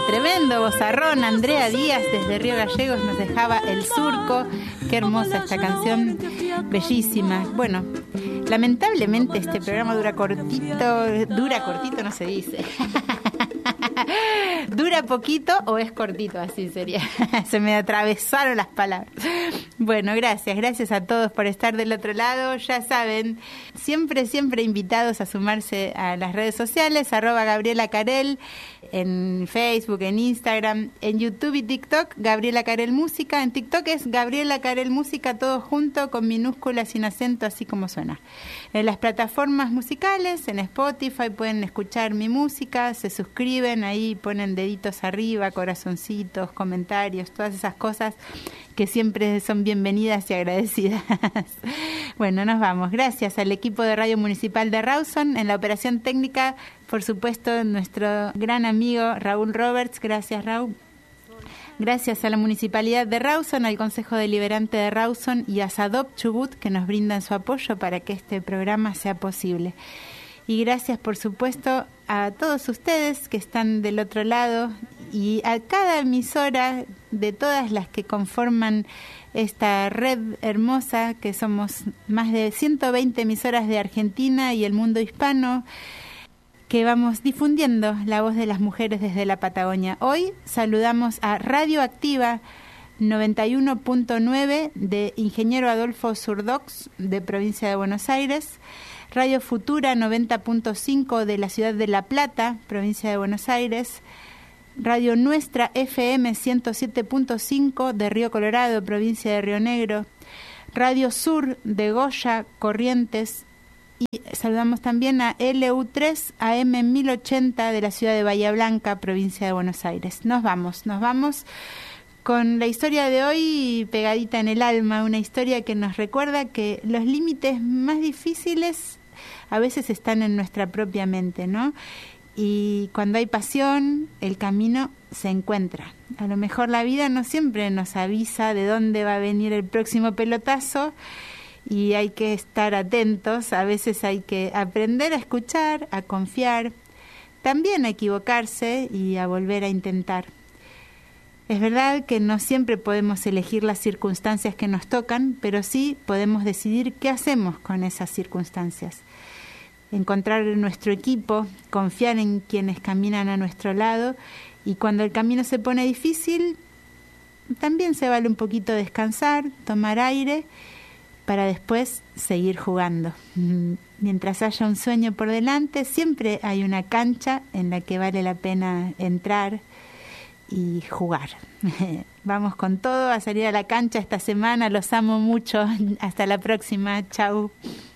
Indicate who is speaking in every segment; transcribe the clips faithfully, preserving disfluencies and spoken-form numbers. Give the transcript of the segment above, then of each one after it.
Speaker 1: tremendo vozarrón. Andrea Díaz desde Río Gallegos nos dejaba El Surco. Qué hermosa esta canción, bellísima. Bueno, lamentablemente este programa dura cortito, dura cortito no se dice. ¿Dura poquito o es cortito? Así sería. Se me atravesaron las palabras. Bueno, gracias. Gracias a todos por estar del otro lado. Ya saben, siempre, siempre invitados a sumarse a las redes sociales, arroba Gabriela Carel, en Facebook, en Instagram, en YouTube y TikTok, Gabriela Carel Música. En TikTok es Gabriela Carel Música, todo junto, con minúsculas, sin acento, así como suena. En las plataformas musicales, en Spotify, pueden escuchar mi música, se suscriben, ahí ponen deditos arriba, corazoncitos, comentarios, todas esas cosas que siempre son bienvenidas y agradecidas. Bueno, nos vamos. Gracias al equipo de Radio Municipal de Rawson, en la operación técnica, por supuesto, nuestro gran amigo Raúl Roberts. Gracias, Raúl. Gracias a la Municipalidad de Rawson, al Consejo Deliberante de Rawson y a Sadop Chubut, que nos brindan su apoyo para que este programa sea posible. Y gracias, por supuesto, a todos ustedes que están del otro lado y a cada emisora de todas las que conforman esta red hermosa, que somos más de ciento veinte emisoras de Argentina y el mundo hispano, que vamos difundiendo la voz de las mujeres desde la Patagonia. Hoy saludamos a Radio Activa noventa y uno punto nueve de Ingeniero Adolfo Surdox, de Provincia de Buenos Aires, Radio Futura noventa punto cinco de la ciudad de La Plata, Provincia de Buenos Aires, Radio Nuestra F M ciento siete punto cinco de Río Colorado, Provincia de Río Negro, Radio Sur de Goya, Corrientes, y saludamos también a L U tres A M mil ochenta de la ciudad de Bahía Blanca, Provincia de Buenos Aires. Nos vamos, nos vamos con la historia de hoy pegadita en el alma, una historia que nos recuerda que los límites más difíciles a veces están en nuestra propia mente, ¿no? Y cuando hay pasión, el camino se encuentra. A lo mejor la vida no siempre nos avisa de dónde va a venir el próximo pelotazo y hay que estar atentos. A veces hay que aprender a escuchar, a confiar, también a equivocarse y a volver a intentar. Es verdad que no siempre podemos elegir las circunstancias que nos tocan, pero sí podemos decidir qué hacemos con esas circunstancias. Encontrar nuestro equipo, confiar en quienes caminan a nuestro lado, y cuando el camino se pone difícil, también se vale un poquito descansar, tomar aire, para después seguir jugando. Mientras haya un sueño por delante, siempre hay una cancha en la que vale la pena entrar y jugar. Vamos con todo a salir a la cancha esta semana. Los amo mucho. Hasta la próxima. Chau.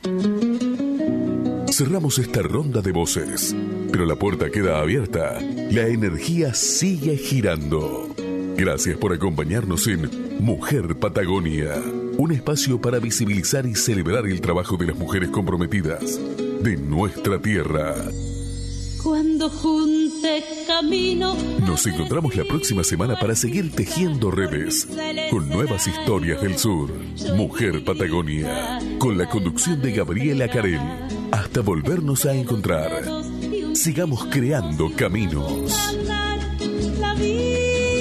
Speaker 2: Cerramos esta ronda de voces, pero la puerta queda abierta. La energía sigue girando. Gracias por acompañarnos en Mujer Patagonia, un espacio para visibilizar y celebrar el trabajo de las mujeres comprometidas de nuestra tierra.
Speaker 3: Cuando junte camino.
Speaker 2: Nos encontramos la próxima semana para seguir tejiendo redes con nuevas historias del sur. Mujer Patagonia, con la conducción de Gabriela Carel. Hasta volvernos a encontrar. Sigamos creando caminos.
Speaker 3: La vida.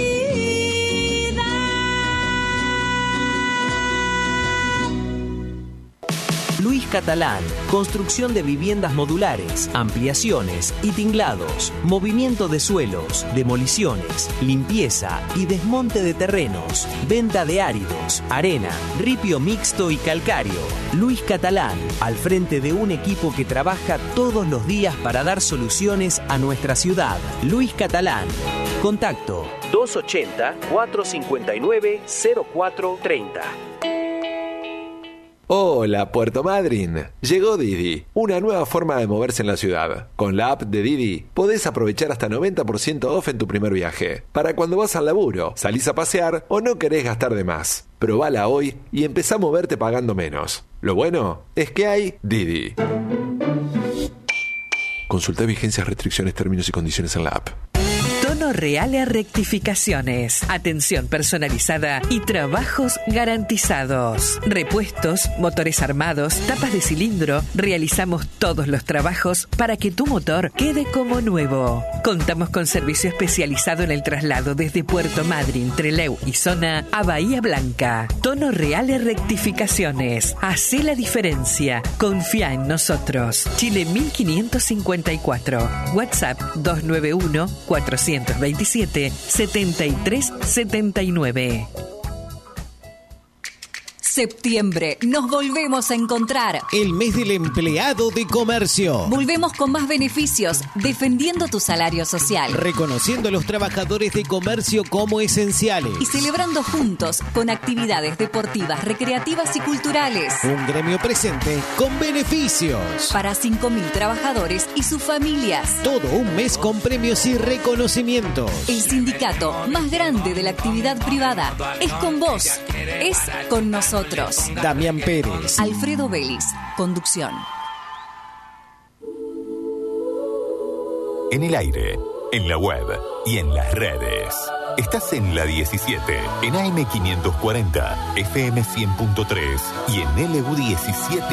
Speaker 4: Luis Catalán, construcción de viviendas modulares, ampliaciones y tinglados, movimiento de suelos, demoliciones, limpieza y desmonte de terrenos, venta de áridos, arena, ripio mixto y calcáreo. Luis Catalán, al frente de un equipo que trabaja todos los días para dar soluciones a nuestra ciudad. Luis Catalán. Contacto dos ochenta, cuatrocientos cincuenta y nueve, cero cuatro treinta.
Speaker 5: Hola, Puerto Madryn. Llegó Didi, una nueva forma de moverse en la ciudad. Con la app de Didi podés aprovechar hasta noventa por ciento off en tu primer viaje. Para cuando vas al laburo, salís a pasear o no querés gastar de más. Probala hoy y empezá a moverte pagando menos. Lo bueno es que hay Didi. Consulta vigencias, restricciones, términos y condiciones en la app.
Speaker 6: Tono Reale Rectificaciones. Atención personalizada y trabajos garantizados. Repuestos, motores armados, tapas de cilindro. Realizamos todos los trabajos para que tu motor quede como nuevo. Contamos con servicio especializado en el traslado desde Puerto Madryn, Trelew y Zona a Bahía Blanca. Tono Reale Rectificaciones. Hacé la diferencia. Confía en nosotros. Chile mil quinientos cincuenta y cuatro. WhatsApp dos nueve uno, cuatro dos siete, siete tres siete nueve.
Speaker 7: Septiembre, nos volvemos a encontrar.
Speaker 8: El mes del empleado de comercio.
Speaker 7: Volvemos con más beneficios, defendiendo tu salario social.
Speaker 8: Reconociendo a los trabajadores de comercio como esenciales.
Speaker 7: Y celebrando juntos con actividades deportivas, recreativas y culturales.
Speaker 8: Un gremio presente con beneficios.
Speaker 7: Para cinco mil trabajadores y sus familias.
Speaker 8: Todo un mes con premios y reconocimientos.
Speaker 7: El sindicato más grande de la actividad privada es con vos, es con nosotros.
Speaker 8: Damián Pérez,
Speaker 7: Alfredo Vélez, conducción.
Speaker 9: En el aire, en la web y en las redes. Estás en la diecisiete, en A M quinientos cuarenta, F M cien punto tres y en L U diecisiete